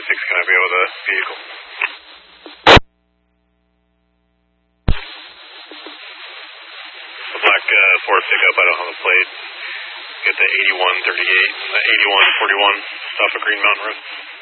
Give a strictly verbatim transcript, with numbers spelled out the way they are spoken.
six, can I be with a vehicle? The black uh, Ford pickup, I don't have a plate. Get the eighty-one thirty-eight and the eighty-one forty-one, stop at Green Mountain Road.